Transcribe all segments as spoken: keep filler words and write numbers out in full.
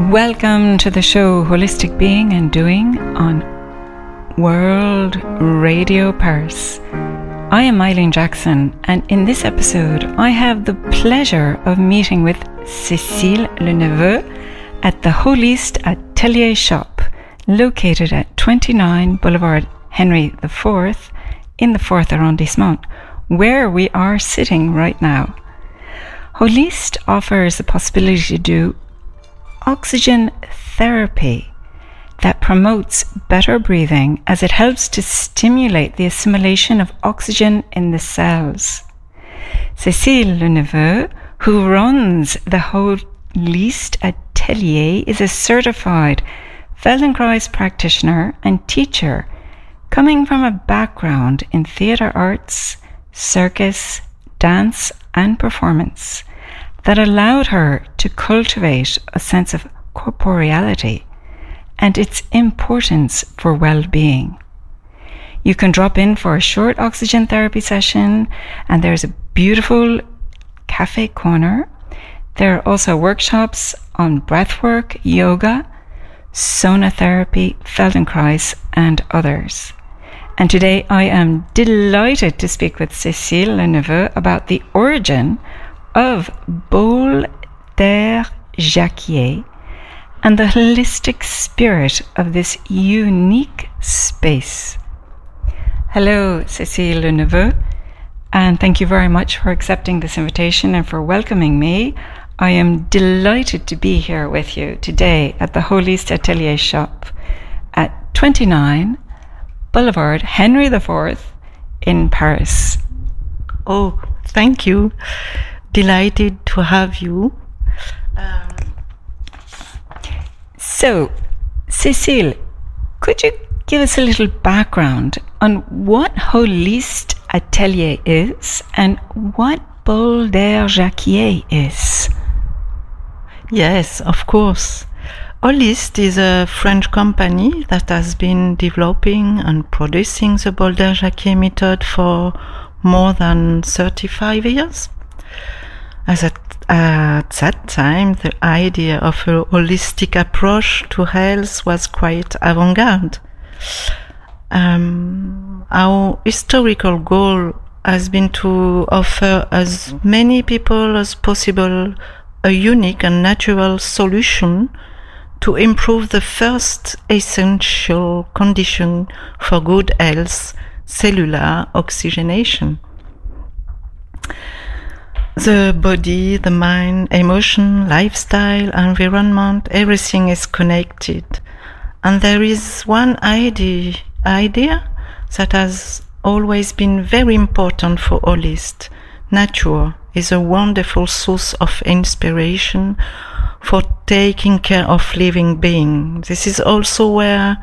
Welcome to the show Holistic Being and Doing on World Radio Paris. I am Eileen Jackson, and in this episode I have the pleasure of meeting with Cécile Leneveu at the Holiste Atelier Shop, located at twenty-nine Boulevard Henry the fourth in the fourth arrondissement, where we are sitting right now. Holiste offers the possibility to do oxygen therapy that promotes better breathing as it helps to stimulate the assimilation of oxygen in the cells. Cécile Leneveu, who runs the Holiste Atelier, is a certified Feldenkrais practitioner and teacher, coming from a background in theatre arts, circus, dance and performance that allowed her to cultivate a sense of corporeality and its importance for well-being. You can drop in for a short oxygen therapy session, and there's a beautiful cafe corner. There are also workshops on breathwork, yoga, sauna therapy, Feldenkrais, and others. And today I am delighted to speak with Cécile Leneveu about the origin of Bol d'Air Jacquier and the holistic spirit of this unique space. Hello, Cécile Leneveu, and thank you very much for accepting this invitation and for welcoming me. I am delighted to be here with you today at the Holiste Atelier Shop at twenty-nine Boulevard Henry the fourth in Paris. Oh, thank you. Delighted to have you. Um. So, Cécile, could you give us a little background on what Holiste Atelier is and what Bol d'Air Jacquier is? Yes, of course. Holiste is a French company that has been developing and producing the Bol d'Air Jacquier method for more than thirty-five years. As at, at that time, the idea of a holistic approach to health was quite avant-garde. Um, our historical goal has been to offer as many people as possible a unique and natural solution to improve the first essential condition for good health, cellular oxygenation. The body, the mind, emotion, lifestyle, environment, everything is connected. And there is one idea, idea that has always been very important for Holiste. Nature is a wonderful source of inspiration for taking care of living beings. This is also where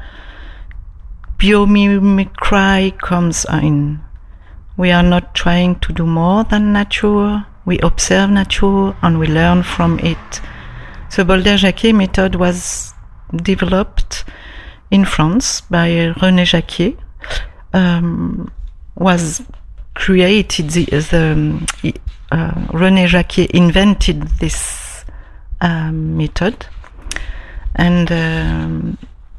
biomimicry comes in. We are not trying to do more than nature. We observe nature and we learn from it. The Bol d'Air Jacquier method was developed in France by René Jacquier. Um, was created the, the uh, René Jacquier invented this um, method, and um,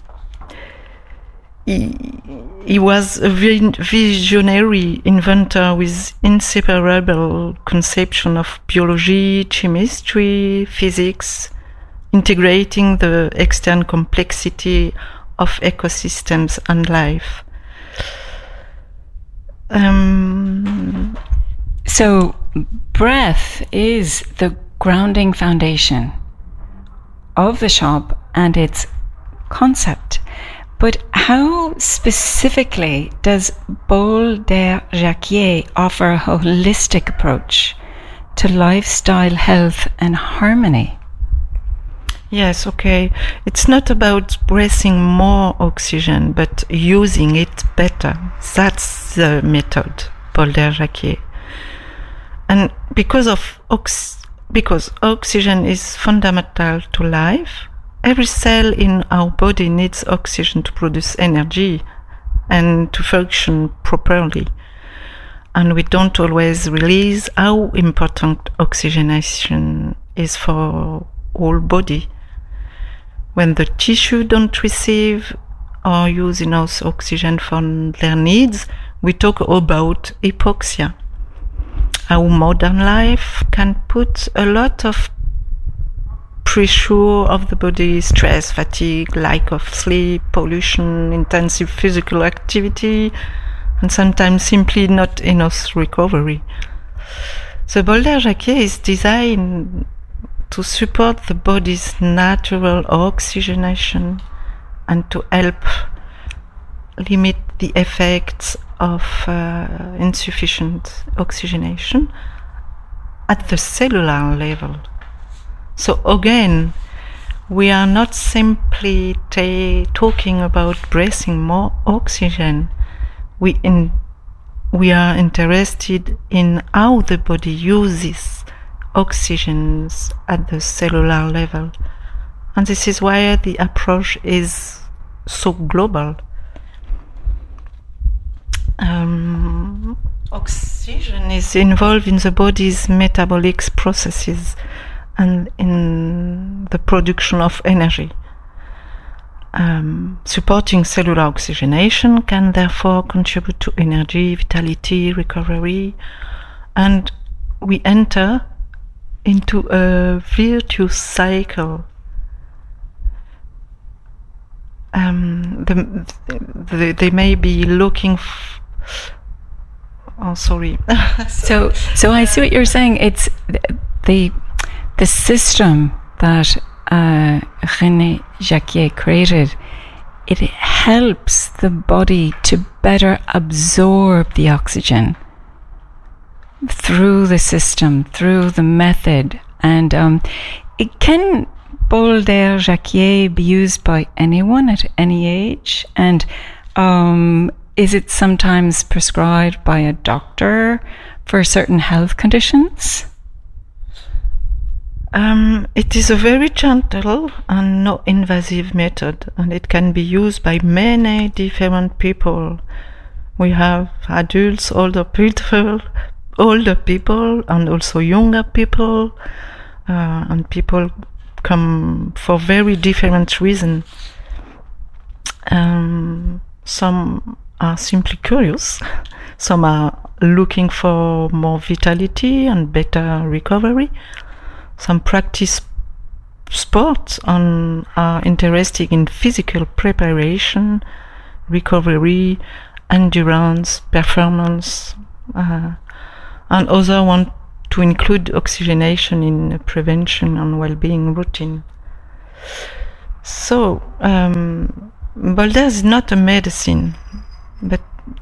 he, he was a visionary inventor with inseparable conception of biology, chemistry, physics, integrating the external complexity of ecosystems and life. Um, so, breath is the grounding foundation of the shop and its concept. But how specifically does Bol d'Air Jacquier offer a holistic approach to lifestyle, health and harmony? Yes, okay. It's not about breathing more oxygen, but using it better. That's the method, Bol d'Air Jacquier. And because of ox- because oxygen is fundamental to life, every cell in our body needs oxygen to produce energy and to function properly. And we don't always realize how important oxygenation is for whole body. when the tissue don't receive or use enough oxygen for their needs, we talk about hypoxia. Our modern life can put a lot of pressure of the body, stress, fatigue, lack of sleep, pollution, intensive physical activity, and sometimes simply not enough recovery. The Boulder Jacquier is designed to support the body's natural oxygenation and to help limit the effects of uh, insufficient oxygenation at the cellular level. So again, we are not simply ta- talking about breathing more oxygen. We in, we are interested in how the body uses oxygens at the cellular level. And this is why the approach is so global. Um, oxygen is involved in the body's metabolic processes and in the production of energy. Um, supporting cellular oxygenation can therefore contribute to energy, vitality, recovery, and we enter into a virtuous cycle. Um, the, the, they may be looking f- oh sorry so so I see what you're saying. It's the the system that uh, René Jacquier created. It helps the body to better absorb the oxygen through the system, through the method, and um, it can Boulder Jacquier be used by anyone at any age? And um, is it sometimes prescribed by a doctor for certain health conditions? Um, it is a very gentle and no invasive method, and it can be used by many different people. We have adults, older people, older people, and also younger people, uh, and people come for very different reasons. Um, some are simply curious, some are looking for more vitality and better recovery, some practice sports and are interested in physical preparation, recovery, endurance, performance, uh, and others want to include oxygenation in prevention and well-being routine. So, um, Boulder is not a medicine, but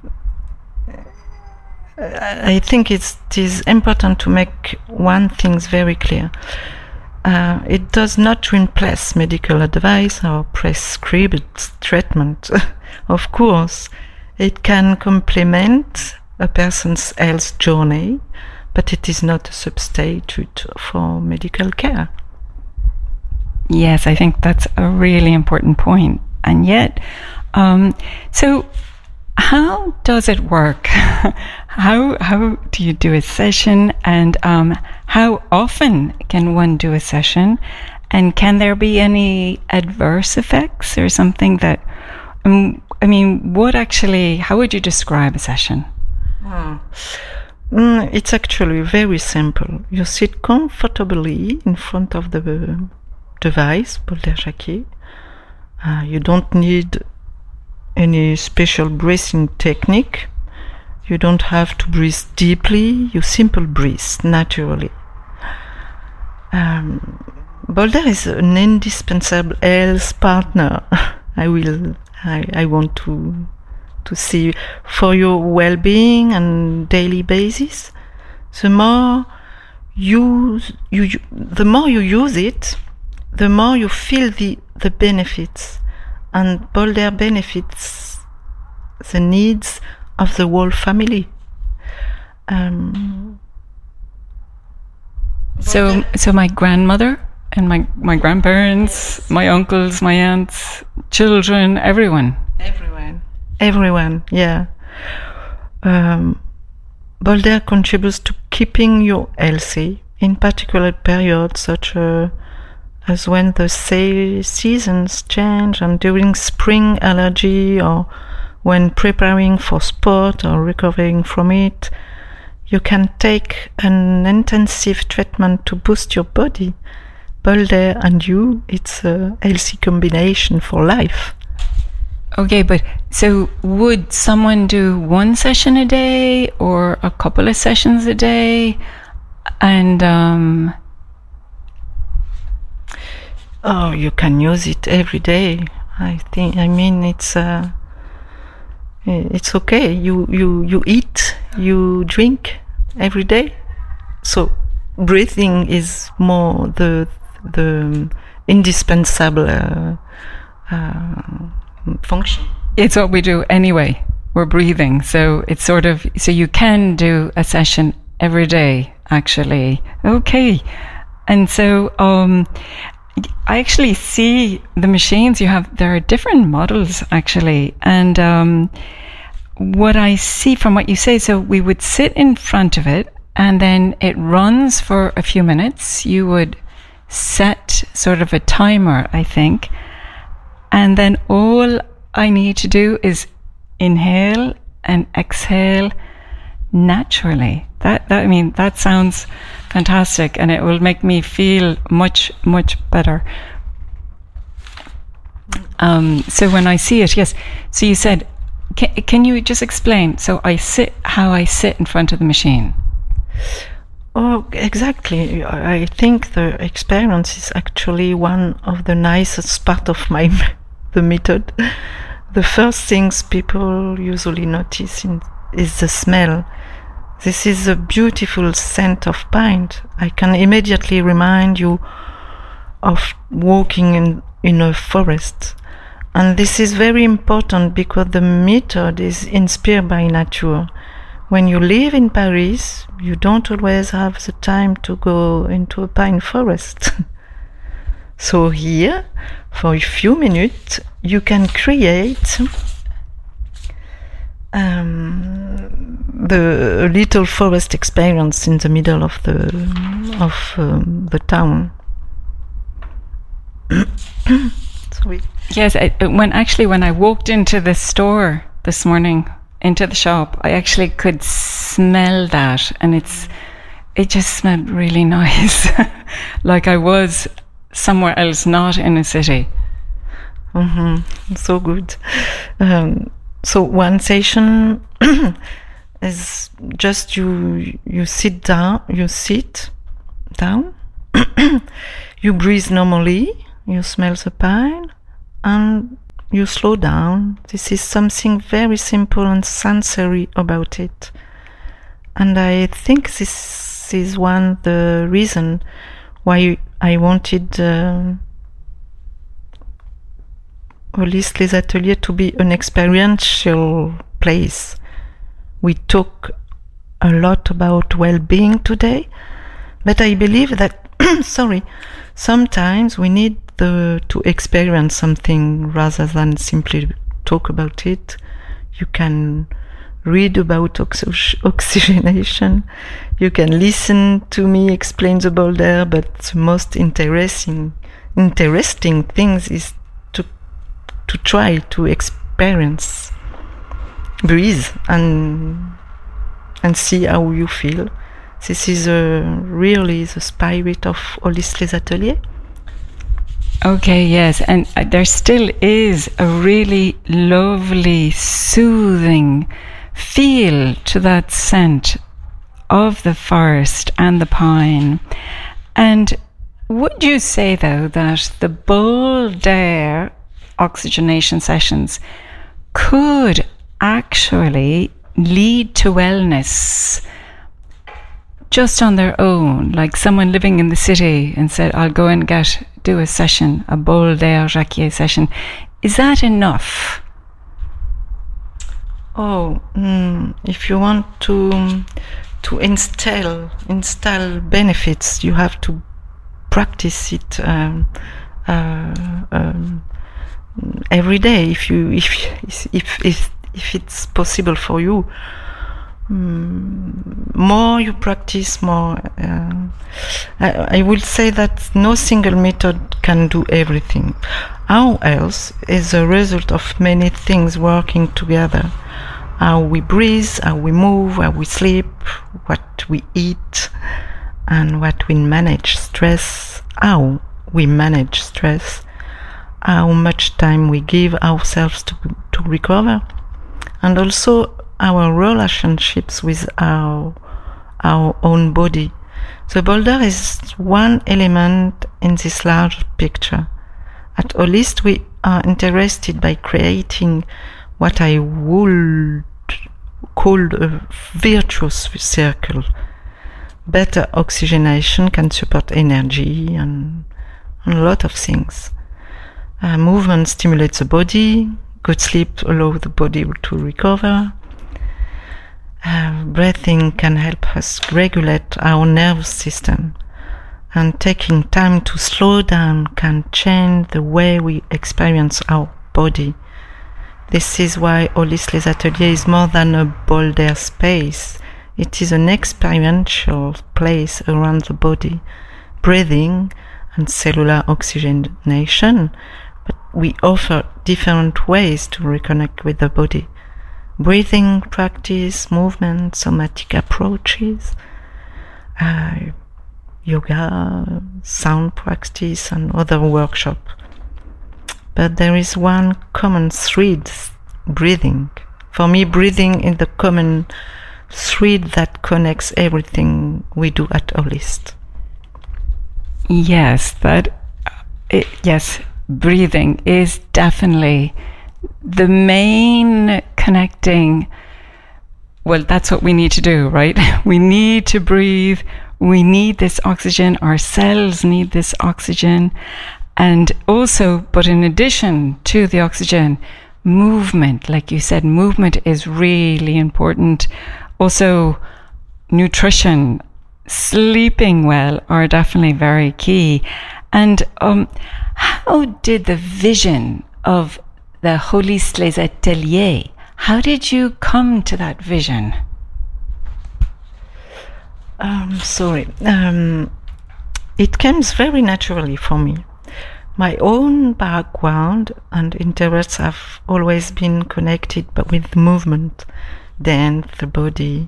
I think it's, it is important to make one thing very clear. Uh, it does not replace medical advice or prescribed treatment. Of course, it can complement a person's health journey, but it is not a substitute for medical care. Yes, I think that's a really important point. And yet, um, so how does it work? how how do you do a session, and um, how often can one do a session? And can there be any adverse effects or something that, um, I mean, what actually, how would you describe a session? Hmm. Mm, it's actually very simple. You sit comfortably in front of the device, Boulder Jacquier. Uh, you don't need any special breathing technique. You don't have to breathe deeply. You simply breathe naturally. Um, Boulder is an indispensable health partner. I will. I, I want to to see for your well-being and daily basis. The more you you the more you use it, the more you feel the the benefits, and Boulder benefits the needs of the whole family. Um, so, so my grandmother and my my grandparents, yes. My uncles, my aunts, children, everyone. Everyone. Everyone. Yeah. Um, Boulder contributes to keeping you healthy in particular periods such as as when the se- seasons change, and during spring allergy, or when preparing for sport or recovering from it, you can take an intensive treatment to boost your body. Boulder and you, it's a healthy combination for life. Okay, but so would someone do one session a day or a couple of sessions a day? And um oh, you can use it every day. I think. I mean, it's uh, it's okay. You you you eat, you drink every day. So breathing is more the the indispensable uh, uh, function. It's what we do anyway. We're breathing, so it's sort of so you can do a session every day. Actually, okay, and so um. I actually see the machines you have. There are different models actually, and um, what I see from what you say, so we would sit in front of it and then it runs for a few minutes. You would set sort of a timer, I think, and then all I need to do is inhale and exhale naturally. That, that I mean, that sounds fantastic, and it will make me feel much, much better. Um, so when I see it, yes. So you said, can, can you just explain? So I sit, how I sit in front of the machine. Oh, exactly. I think the experience is actually one of the nicest part of my the method. The first things people usually notice in, is the smell. This is a beautiful scent of pine. I can immediately remind you of walking in, in a forest. And this is very important because the method is inspired by nature. When you live in Paris, you don't always have the time to go into a pine forest. So here, for a few minutes, you can create Um, the little forest experience in the middle of the of um, the town. Sorry. Yes, I, when actually when I walked into the store this morning, into the shop, I actually could smell that, and it's it just smelled really nice, like I was somewhere else, not in a city. Mm-hmm. So good. Um, So one session is just you you sit down, you sit down, you breathe normally, you smell the pine, and you slow down. This is something very simple and sensory about it. And I think this is one the reason why I wanted uh, Holist Les Ateliers to be an experiential place. We talk a lot about well-being today, but I believe that, sorry, sometimes we need the, to experience something rather than simply talk about it. You can read about oxy- oxygenation, you can listen to me explain the boulder, but the most interesting, interesting things is to try to experience, breathe, and and see how you feel. This is uh, really the spirit of Holist Les Ateliers. Okay, yes, and uh, there still is a really lovely, soothing feel to that scent of the forest and the pine. And would you say, though, that the Boulder oxygenation sessions could actually lead to wellness just on their own, like someone living in the city and said, I'll go and get do a session, a Boulder Jacquier session. Is that enough? Oh, mm, if you want to to install install benefits, you have to practice it um, uh, um, every day. If you if if if if it's possible for you, mm, more you practice, more. Uh, I, I will say that no single method can do everything. How else is a result of many things working together. How we breathe, how we move, how we sleep, what we eat, and what we manage stress, how we manage stress, how much time we give ourselves to, to recover, and also our relationships with our, our own body. The boulder is one element in this large picture. At Holist, we are interested by creating what I would call a virtuous circle. Better oxygenation can support energy and, and a lot of things. Uh, movement stimulates the body. Good sleep allows the body to recover. Uh, breathing can help us regulate our nervous system. And taking time to slow down can change the way we experience our body. This is why Holist Les Ateliers is more than a boulder space. It is an experiential place around the body, breathing and cellular oxygenation, but we offer different ways to reconnect with the body. Breathing practice, movement, somatic approaches, uh, yoga, sound practice, and other workshops. But there is one common thread, breathing. For me, breathing is the common thread that connects everything we do at Holist. Yes, that it, yes, breathing is definitely the main connecting. Well, that's what we need to do, right? We need to breathe. We need this oxygen. Our cells need this oxygen. And also, but in addition to the oxygen, movement, like you said, movement is really important. Also, nutrition, sleeping well are definitely very key. And um, how did the vision of the Holist Les Ateliers, how did you come to that vision? Um, sorry. Um, it came very naturally for me. My own background and interests have always been connected but with movement, dance, the body,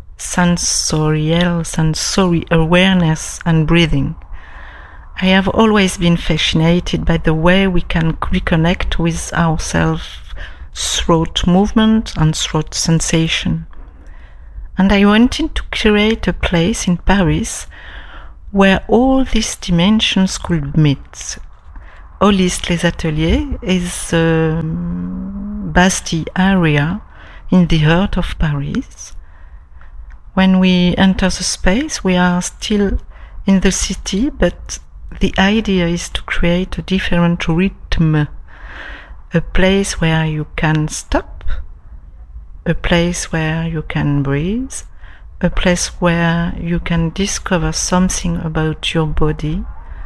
sensorial, sensory awareness and breathing. I have always been fascinated by the way we can reconnect with ourselves through movement and through sensation. And I wanted to create a place in Paris where all these dimensions could meet. Holist Les Ateliers is a Bastille area in the heart of Paris. When we enter the space, we are still in the city, but the idea is to create a different rhythm, a place where you can stop, a place where you can breathe, a place where you can discover something about your body,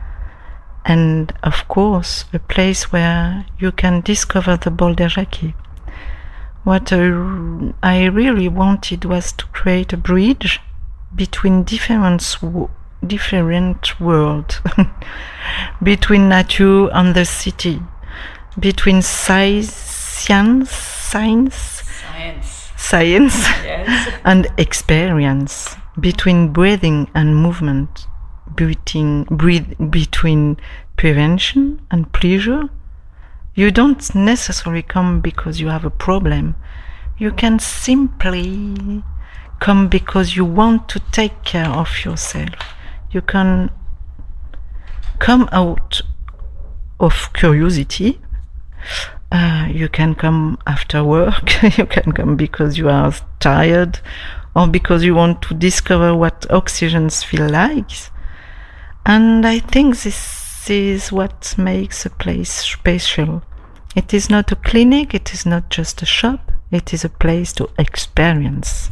and of course, a place where you can discover the boulder Jackie. What uh, I really wanted was to create a bridge between different different worlds, between nature and the city, between science, science, science, science yes. and experience, between breathing and movement, between breathe, between prevention and pleasure. You don't necessarily come because you have a problem. You can simply come because you want to take care of yourself. You can come out of curiosity. Uh, you can come after work. You can come because you are tired or because you want to discover what oxygens feel like. And I think this is what makes a place special. It is not a clinic, it is not just a shop, it is a place to experience.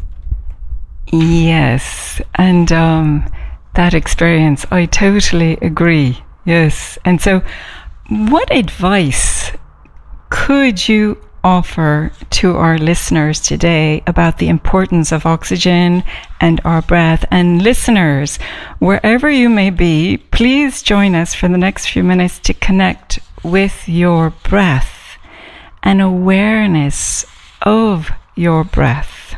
Yes, and um, that experience, I totally agree. Yes, and so what advice could you offer to our listeners today about the importance of oxygen and our breath? And listeners, wherever you may be, please join us for the next few minutes to connect with your breath and awareness of your breath.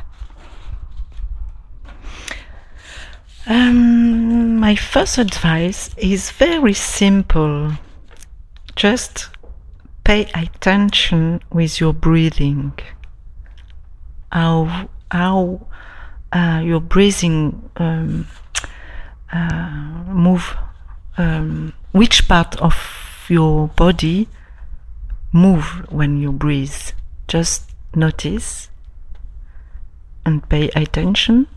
Um, my first advice is very simple. Just pay attention with your breathing. How how uh, your breathing um, uh, move. Um, which part of your body move when you breathe? Just notice and pay attention.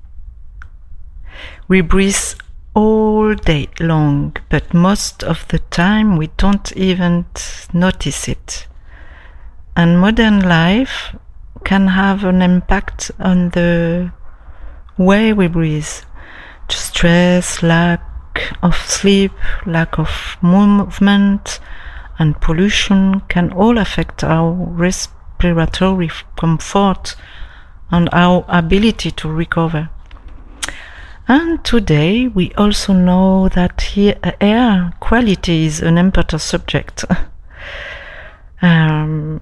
We breathe all day long, but most of the time we don't even notice it. And modern life can have an impact on the way we breathe. Stress, lack of sleep, lack of movement, and pollution can all affect our respiratory comfort and our ability to recover. And today we also know that here, air quality is an important subject. um,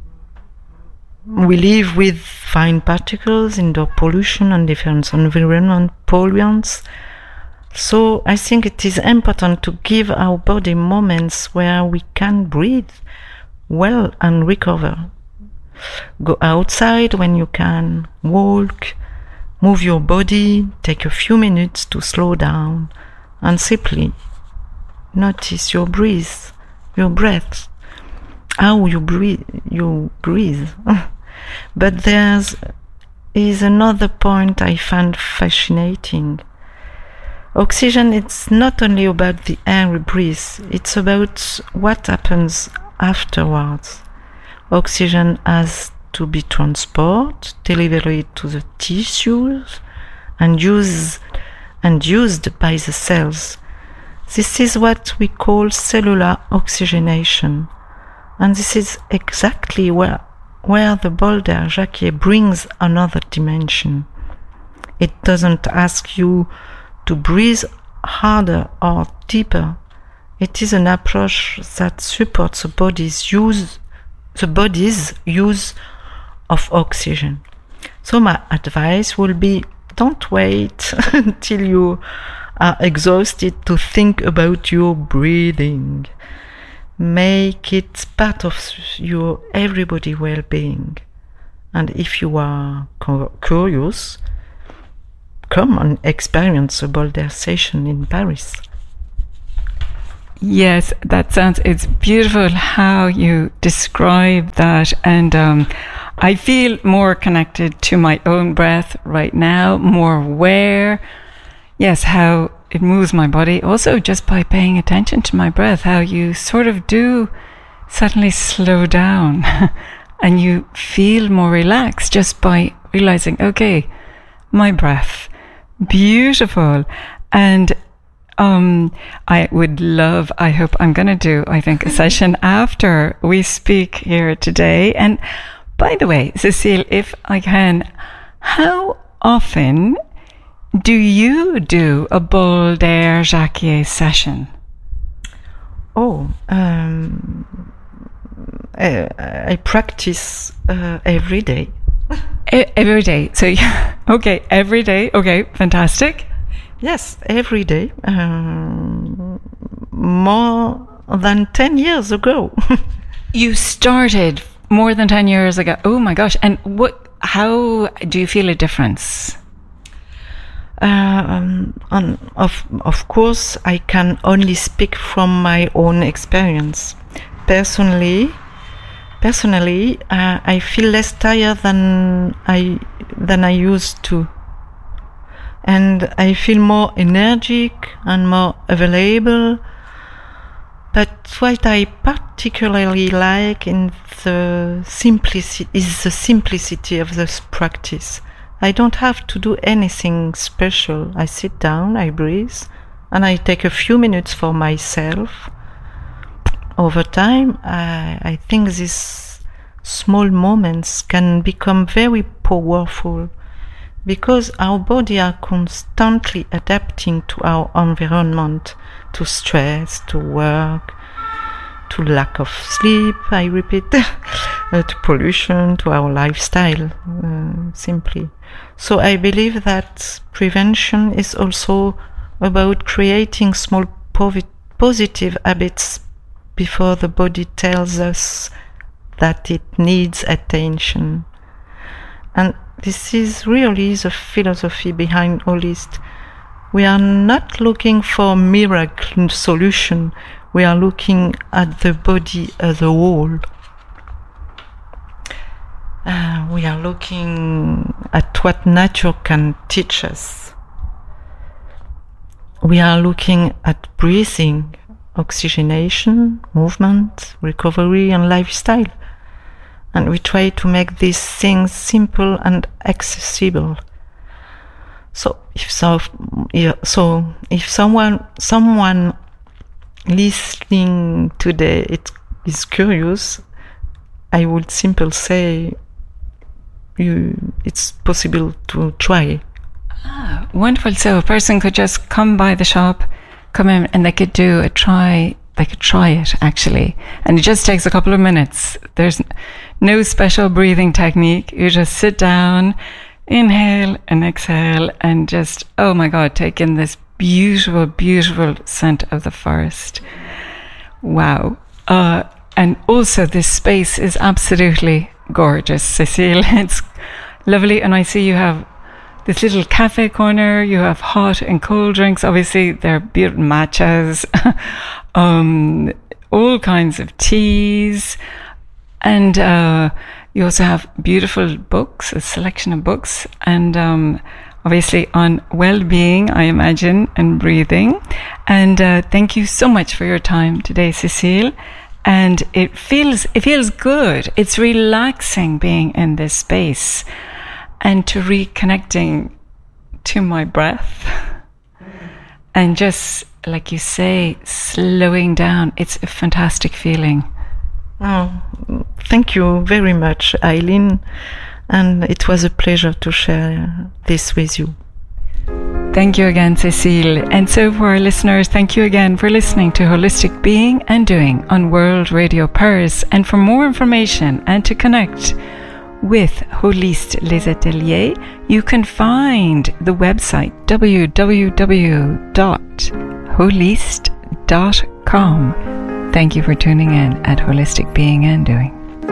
we live with fine particles, indoor pollution, and different environment pollutants. So I think it is important to give our body moments where we can breathe well and recover. Go outside when you can, walk, move your body, take a few minutes to slow down and simply notice your breath, your breath, how you breathe, you breathe. But there's is another point I find fascinating. Oxygen, it's not only about the air we breathe, it's about what happens afterwards. Oxygen has to be transported, delivered to the tissues, and used and used by the cells. This is what we call cellular oxygenation, and this is exactly where where the Boulder Jacquier brings another dimension. It doesn't ask you to breathe harder or deeper. It is an approach that supports the body's use, the body's use of oxygen. So my advice will be, don't wait until you are exhausted to think about your breathing. Make it part of your everybody well-being. And if you are curious, come and experience a Boulder session in Paris. Yes, that sounds, it's beautiful how you describe that. And um, I feel more connected to my own breath right now, more aware. Yes, how it moves my body. Also, just by paying attention to my breath, how you sort of do suddenly slow down and you feel more relaxed just by realizing, okay, my breath. Beautiful. And um, I would love, I hope I'm going to do, I think, a session after we speak here today. And by the way, Cécile, if I can, how often do you do a Boulder Jacquier session? Oh, um, I, I practice uh, every day. E- every day. So, okay, every day. Okay, fantastic. Yes, every day. Um, more than ten years ago. You started more than ten years ago. Oh my gosh. And what? How do you feel a difference? Um, and of of course, I can only speak from my own experience. Personally, personally, uh, I feel less tired than I than I used to, and I feel more energetic and more available. But what I particularly like in the simplicity is the simplicity of this practice. I don't have to do anything special. I sit down, I breathe, and I take a few minutes for myself. Over time, I, I think this small moments can become very powerful because our body are constantly adapting to our environment, to stress, to work, to lack of sleep, I repeat, uh, to pollution, to our lifestyle, uh, simply. So I believe that prevention is also about creating small povi- positive habits before the body tells us that it needs attention. And this is really the philosophy behind Holist. We are not looking for miracle solution. We are looking at the body as a whole. Uh, we are looking at what nature can teach us. We are looking at breathing, oxygenation, movement, recovery, and lifestyle. And we try to make these things simple and accessible. So if so, so if someone someone listening today it is curious, I would simply say you it's possible to try. Ah, wonderful. So a person could just come by the shop, come in, and they could do a try. They could try it actually, and it just takes a couple of minutes. There's no special breathing technique. You just sit down, inhale and exhale, and just, oh my God, take in this beautiful, beautiful scent of the forest. Wow. Uh, and also this space is absolutely gorgeous, Cecile. It's lovely. And I see you have this little cafe corner. You have hot and cold drinks. Obviously, there are beautiful matchas, um, all kinds of teas. And uh, you also have beautiful books, a selection of books, and um, obviously on well-being, I imagine, and breathing. And uh, thank you so much for your time today, Cecile. And it feels it feels good. It's relaxing being in this space and to reconnecting to my breath. And just, like you say, slowing down. It's a fantastic feeling. Oh, thank you very much, Eileen, and it was a pleasure to share this with you. Thank you again, Cecile. And so for our listeners, thank you again for listening to Holistic Being and Doing on World Radio Paris. And for more information and to connect with Holist Les Ateliers, you can find the website w w w dot holist dot com. Thank you for tuning in at Holistic Being and Doing.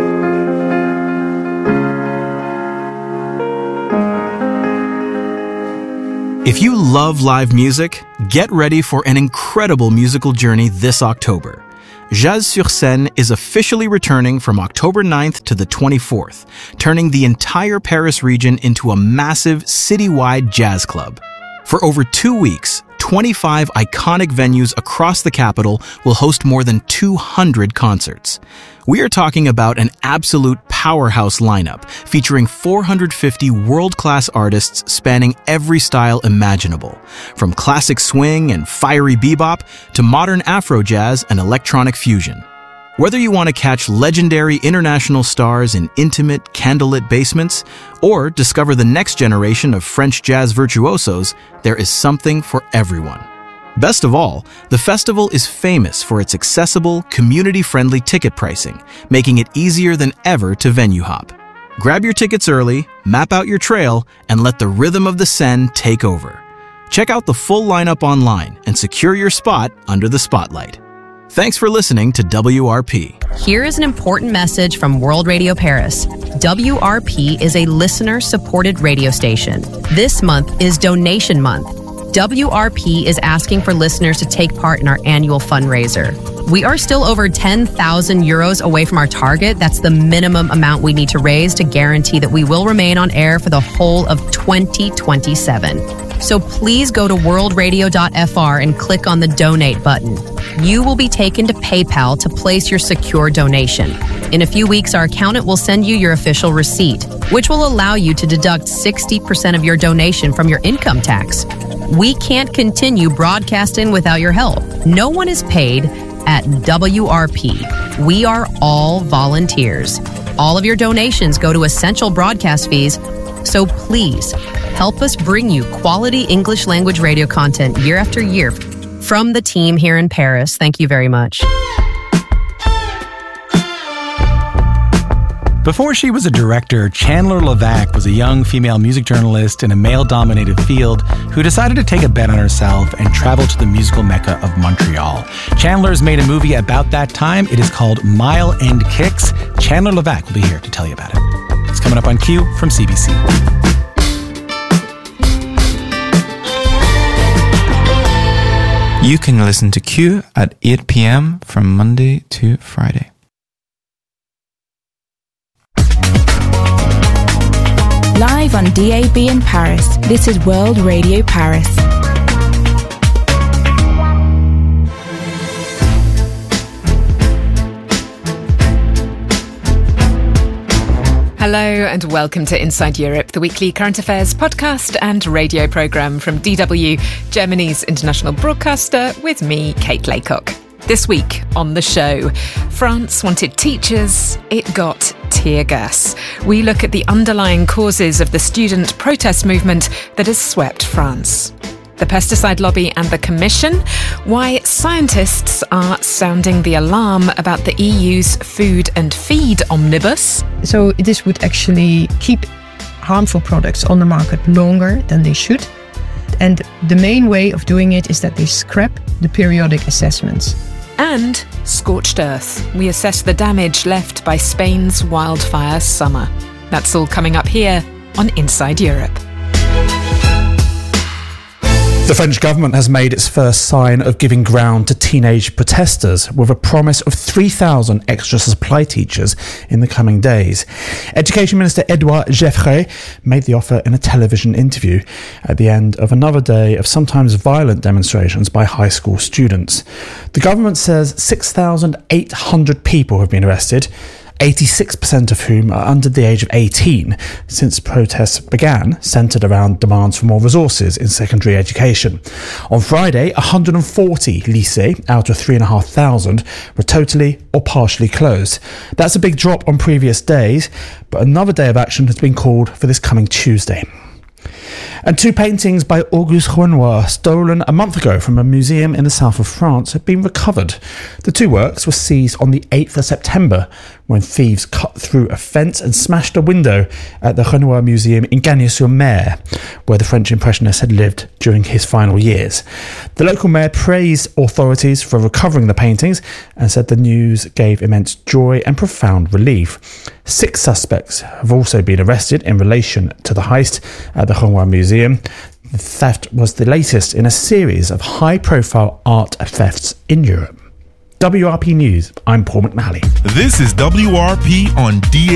If you love live music, get ready for an incredible musical journey this October. Jazz sur Scène is officially returning from October ninth to the twenty-fourth, turning the entire Paris region into a massive citywide jazz club. For over two weeks, twenty-five iconic venues across the capital will host more than two hundred concerts. We are talking about an absolute powerhouse lineup featuring four hundred fifty world-class artists spanning every style imaginable, from classic swing and fiery bebop to modern Afro jazz and electronic fusion. Whether you want to catch legendary international stars in intimate, candlelit basements or discover the next generation of French jazz virtuosos, there is something for everyone. Best of all, the festival is famous for its accessible, community-friendly ticket pricing, making it easier than ever to venue hop. Grab your tickets early, map out your trail, and let the rhythm of the Seine take over. Check out the full lineup online and secure your spot under the spotlight. Thanks for listening to W R P. Here is an important message from World Radio Paris. W R P is a listener-supported radio station. This month is Donation Month. W R P is asking for listeners to take part in our annual fundraiser. We are still over ten thousand euros away from our target. That's the minimum amount we need to raise to guarantee that we will remain on air for the whole of twenty twenty-seven. So please go to world radio dot f r and click on the donate button. You will be taken to PayPal to place your secure donation. In a few weeks, our accountant will send you your official receipt, which will allow you to deduct sixty percent of your donation from your income tax. We can't continue broadcasting without your help. No one is paid at W R P. We are all volunteers. All of your donations go to essential broadcast fees, so please help us bring you quality English language radio content year after year from the team here in Paris. Thank you very much. Before she was a director, Chandler Levac was a young female music journalist in a male-dominated field who decided to take a bet on herself and travel to the musical mecca of Montreal. Chandler's made a movie about that time. It is called Mile End Kicks. Chandler Levac will be here to tell you about it. It's coming up on Q from C B C. You can listen to Q at eight p.m. from Monday to Friday. Live on D A B in Paris, this is World Radio Paris. Hello and welcome to Inside Europe, the weekly current affairs podcast and radio programme from D W, Germany's international broadcaster, with me, Kate Laycock. This week on the show, France wanted teachers, it got tear gas. We look at the underlying causes of the student protest movement that has swept France. The pesticide lobby and the Commission, why scientists are sounding the alarm about the E U's food and feed omnibus. So this would actually keep harmful products on the market longer than they should. And the main way of doing it is that they scrap the periodic assessments. And scorched earth. We assess the damage left by Spain's wildfire summer. That's all coming up here on Inside Europe. The French government has made its first sign of giving ground to teenage protesters with a promise of three thousand extra supply teachers in the coming days. Education Minister Edouard Geoffroy made the offer in a television interview at the end of another day of sometimes violent demonstrations by high school students. The government says six thousand eight hundred people have been arrested, eighty-six percent of whom are under the age of eighteen, since protests began, centred around demands for more resources in secondary education. On Friday, one hundred forty lycées out of three thousand five hundred were totally or partially closed. That's a big drop on previous days, but another day of action has been called for this coming Tuesday. And two paintings by Auguste Renoir, stolen a month ago from a museum in the south of France, have been recovered. The two works were seized on the eighth of September when thieves cut through a fence and smashed a window at the Renoir Museum in Gagny-sur-Mer, where the French impressionist had lived during his final years. The local mayor praised authorities for recovering the paintings and said the news gave immense joy and profound relief. Six suspects have also been arrested in relation to the heist at the Renoir Museum. The theft was the latest in a series of high-profile art thefts in Europe. W R P News, I'm Paul McNally. This is W R P on D A